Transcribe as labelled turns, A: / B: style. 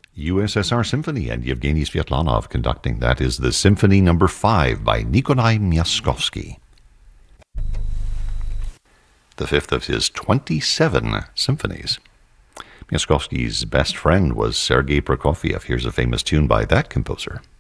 A: USSR Symphony and Yevgeny Svetlanov conducting. That is the Symphony Number 5 by Nikolai Myaskovsky. The fifth of his 27 symphonies. Myaskovsky's best friend was Sergei Prokofiev. Here's a famous tune by that composer.